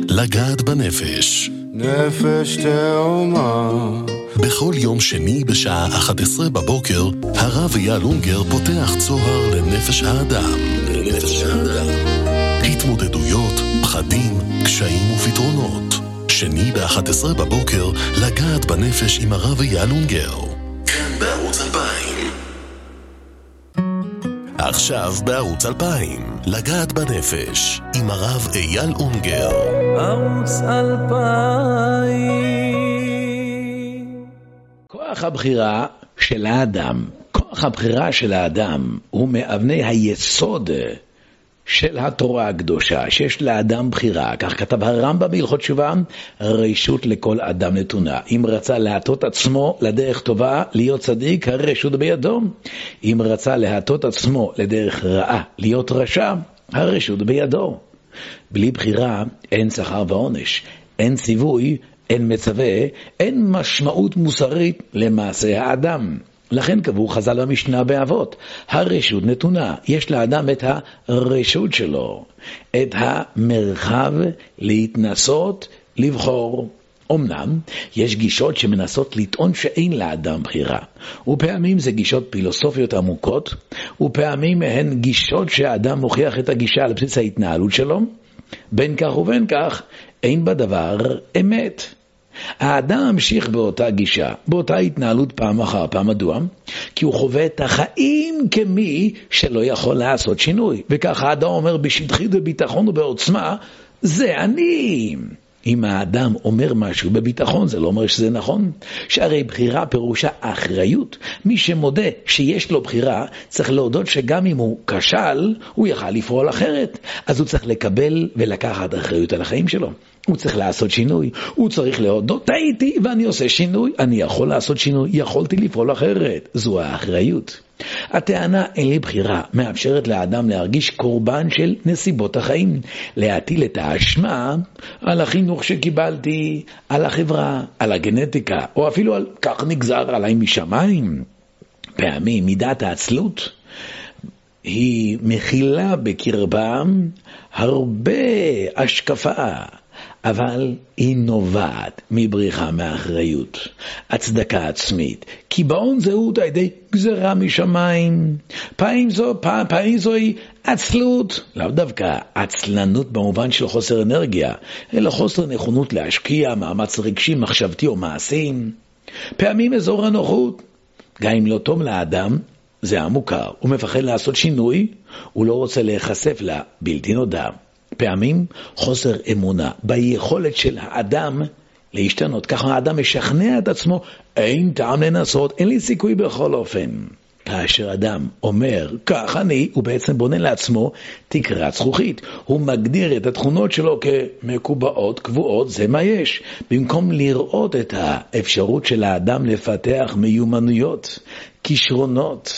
לגעת בנפש. נפש תאומה. בכל יום שני בשעה 11 בבוקר, הרב אייל אונגר פותח צוהר לנפש האדם. התמודדויות, פחדים, קשיים ופתרונות. שני ב-11 בבוקר, לגעת בנפש עם הרב אייל אונגר. כאן בערוץ 2000. עכשיו בערוץ 2000, לגעת בנפש עם הרב אייל אונגר. ערוץ 2000. כוח הבחירה של האדם, כוח הבחירה של האדם הוא מאבני היסוד של התורה הקדושה, שיש לאדם בחירה. כך כתב הרמב"ם בהלכות תשובה, רשות לכל אדם נתונה. אם רצה להטות עצמו לדרך טובה, להיות צדיק, הרשות בידו. אם רצה להטות עצמו לדרך רעה, להיות רשע, הרשות בידו. בלי בחירה אין שכר ועונש, אין ציווי, אין מצווה, אין משמעות מוסרית למעשה האדם. לכן קבעו חז"ל במשנה באבות, הרשות נתונה, יש לאדם את הרשות שלו, את המרחב להתנסות, לבחור. אמנם יש גישות שמנסות לטעון שאין לאדם בחירה, ופעמים זה גישות פילוסופיות עמוקות, ופעמים הן גישות שהאדם מוכיח את הגישה על בסיס ההתנהלות שלו. בין כך ובין כך אין בדבר אמת. האדם ממשיך באותה גישה, באותה התנהלות פעם אחר פעם. מדוע? כי הוא חווה את החיים כמי שלא יכול לעשות שינוי. וכך האדם אומר בשטחית וביטחון ובעוצמה, זה אני. אם האדם אומר משהו בביטחון, זה לא אומר שזה נכון. שהרי בחירה פירושה אחריות. מי שמודה שיש לו בחירה, צריך להודות שגם אם הוא כשל, הוא יכל לפעול אחרת. אז הוא צריך לקבל ולקחת אחריות על החיים שלו. הוא צריך לעשות שינוי. הוא צריך להודות, טעיתי ואני עושה שינוי. אני יכול לעשות שינוי, יכולתי לפעול אחרת. זו האחריות. הטענה אין לי בחירה מאפשרת לאדם להרגיש קורבן של נסיבות החיים, להטיל את האשמה על החינוך שקיבלתי, על החברה, על הגנטיקה, או אפילו על כך נגזר עליי משמיים. פעמים מידת העצלות היא מכילה בקרבם הרבה השקפה, אבל היא נובעת מבריחה מאחריות, הצדקה עצמית, קיבעון זהות על ידי גזרה משמיים. פעמים זוהי עצלות, לאו דווקא עצלנות במובן של חוסר אנרגיה, אלא חוסר נכונות להשקיע מאמץ רגשי, מחשבתי או מעשים. פעמים אזור הנוחות, גם אם לא טוב לאדם, זה המוכר, הוא מפחד לעשות שינוי, הוא לא רוצה להיחשף לבלתי נודע. פעמים חוסר אמונה ביכולת של האדם להשתנות. ככה האדם משכנע את עצמו, אין טעם לנסות, אין לי סיכוי בכל אופן. כאשר אדם אומר, כך אני, הוא בעצם בונה לעצמו תקרת זכוכית. הוא מגדיר את התכונות שלו כמקובעות, קבועות, זה מה יש. במקום לראות את האפשרות של האדם לפתח מיומנויות, כישרונות,